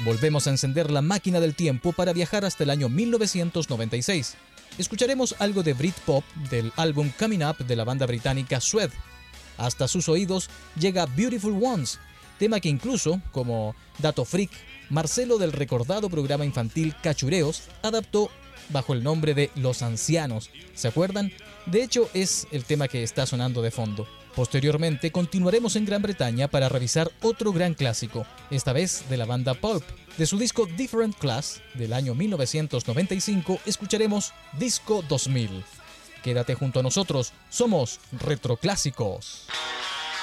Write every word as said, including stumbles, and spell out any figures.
Volvemos a encender la máquina del tiempo para viajar hasta el año mil novecientos noventa y seis. Escucharemos algo de Britpop del álbum Coming Up de la banda británica Suede. Hasta sus oídos llega Beautiful Ones, tema que incluso, como dato freak, Marcelo del recordado programa infantil Cachureos adaptó bajo el nombre de Los Ancianos. ¿Se acuerdan? De hecho, es el tema que está sonando de fondo. Posteriormente, continuaremos en Gran Bretaña para revisar otro gran clásico, esta vez de la banda Pulp. De su disco Different Class, del año mil novecientos noventa y cinco, escucharemos Disco dos mil. Quédate junto a nosotros, somos Retroclásicos.